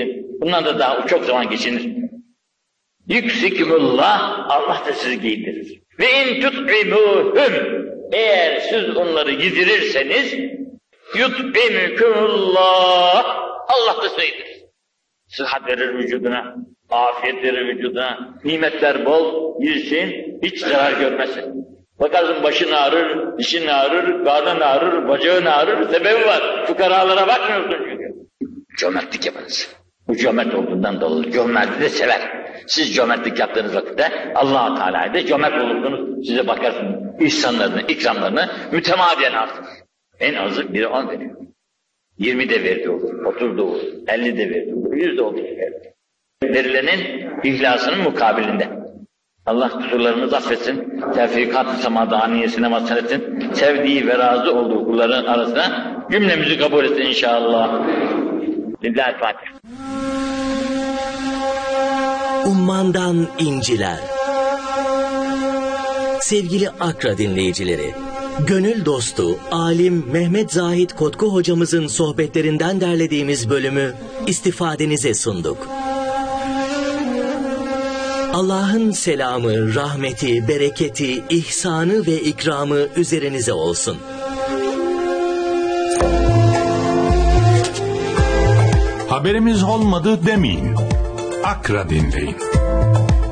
için. Bundan da daha çok zaman geçinir. Yüksikümullah, Allah da sizi giydirir. Ve in tut'imuhum, eğer siz onları yedirirseniz, yut'imkumullah, Allah da size yedirir. Sıhhat verir vücuduna, afiyet verir vücuduna, nimetler bol, yirsin, hiç zarar görmesin. Bakarsın başın ağrır, dişin ağrır, karnın ağrır, bacağın ağrır, sebebi var. Fukaralara bakmıyorsun çünkü. Cömertlik yapınız. Bu cömert olduğundan dolayı cömerti de sever. Siz cömertlik yaptığınız vakitte Allah-u Teala'ya da cömert olursunuz. Size bakarsınız ihsanlarını, ikramlarını mütemadiyen artır. En azı biri 10 veriyor. 20 de verdi olur, 30 da olur, 50 de verdi olur, 100 de olur. Verilenin ihlasının mukabilinde. Allah kusurlarımızı affetsin, tevfikat-ı semadaniyesine mazhar etsin, sevdiği ve razı olduğu kulların arasına cümlemizi kabul etsin inşallah. Lillahi Fatiha. Ummandan inciler. Sevgili Akra dinleyicileri, gönül dostu, alim Mehmet Zahit Kotku hocamızın sohbetlerinden derlediğimiz bölümü istifadenize sunduk. Allah'ın selamı, rahmeti, bereketi, ihsanı ve ikramı üzerinize olsun. Haberimiz olmadı demeyin. Akra dinleyin.